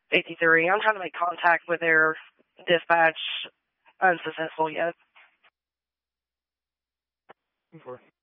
53. I'm trying to make contact with their dispatch. Unsuccessful yet.